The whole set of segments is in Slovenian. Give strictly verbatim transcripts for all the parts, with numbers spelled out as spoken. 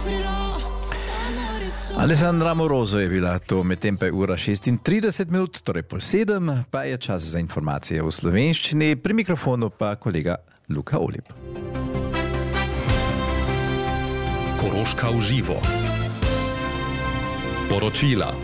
Alessandra Amoroso je bila to, medtem pa je ura šestintrideset minut, torej pol sedem, pa je čas za informacije v slovenščini, pri mikrofonu pa kolega Luka Olip. Koroška v živo. Poročila.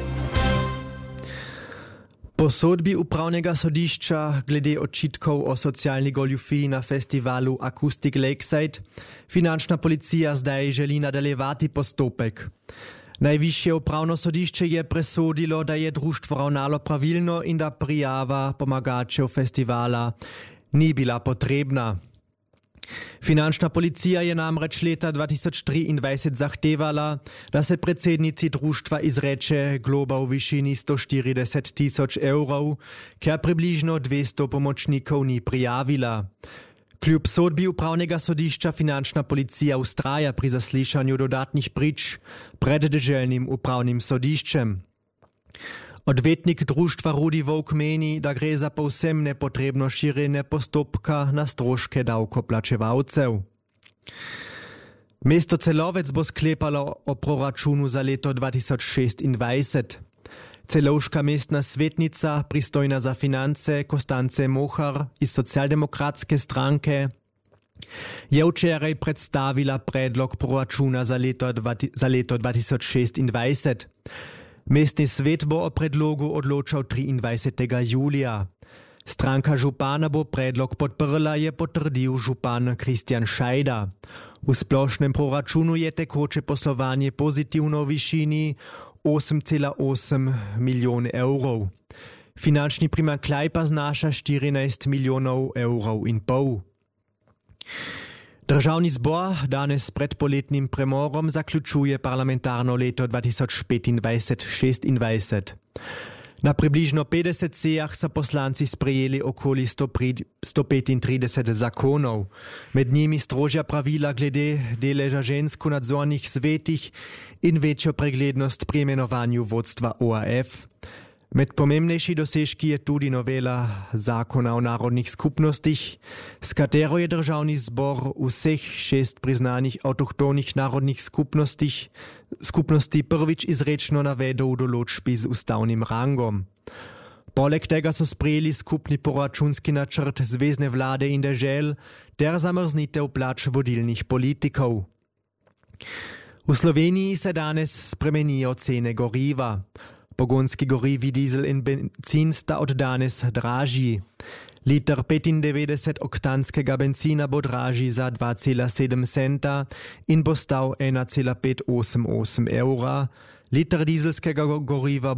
Po sodbi upravnega sodišča glede očitkov o socialni goljufiji na festivalu Acoustic Lakeside finančna policija zdaj želi nadaljevati postopek. Najvišje upravno sodišče je presodilo, da je društvo ravnalo pravilno in da prijava pomagačev festivala ni bila potrebna. Finančna policija je namreč leta dva tisoč triindvajset zahtevala, da se predsednici društva izreče globa v višini sto štirideset tisoč evrov, ker približno dvesto pomočnikov ni prijavila. Kljub sodbi upravnega sodišča finančna policija vztraja pri zaslišanju dodatnih prič pred deželnim upravnim sodiščem. Odvetnik društva Rudi Volk meni, da gre za povsem nepotrebno širjenje postopka na stroške davkoplačevalcev. Mesto Celovec bo sklepalo o proračunu za leto dva tisoč šestindvajset. Celovška mestna svetnica, pristojna za finance, Kostance Mohar iz socialdemokratske stranke, je včeraj predstavila predlog proračuna za leto, za leto dva tisoč šestindvajset. Mestni svet bo o predlogu odločal triindvajsetega julija. Stranka župana bo predlog podprla, je potrdil župan Kristjan Šajda. V splošnem proračunu je tekoče poslovanje pozitivno v višini osem cela osem milijon evrov. Finančni primanjkljaj pa znaša štirinajst milijonov evrov in pol. Državni zbor danes pred poletnim premorom zaključuje parlamentarno leto dva tisoč petindvajset šestindvajset. Na približno petdeset sejah so poslanci sprejeli okoli sto petintrideset zakonov. Med njimi strožja pravila glede deleža žensk v nadzornih svetih in večjo preglednost pri imenovanju vodstva O R F. Med pomembnejši dosežki je tudi novela zakona o narodnih skupnostih, s katero je državni zbor vseh šest priznanih avtohtonih narodnih skupnostih, skupnosti prvič izrečno navedel v določbi z ustavnim rangom. Poleg tega so sprejeli skupni proračunski načrt zvezne vlade in dežel ter zamrznitev plač vodilnih politikov. V Sloveniji se danes spremenijo cene goriva. Pogonski gorivi, dizel in bencin sta od danes dražji. Liter petindevetdeset-oktanskega bencina bo dražji za dva cela sedem centa in bo stal ena cela pet osem osem evra. Liter dizelskega goriva